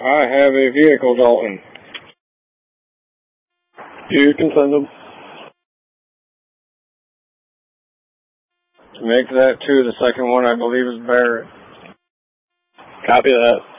I have a vehicle, Dalton. You can send them. Make that 2. The second one, I believe, is Barrett. Copy that.